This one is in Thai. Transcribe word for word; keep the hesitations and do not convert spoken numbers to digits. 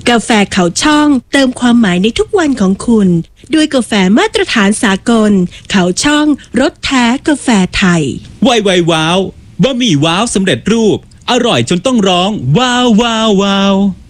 กาแฟเขาช่องเติมความหมายในทุกวันของคุณด้วยกาแฟมาตรฐานสากลเขาช่องรสแท้กาแฟไทยไวไวว้าวบะหมี่ว้าวสำเร็จรูปอร่อยจนต้องร้องว้าวว้าวว้าว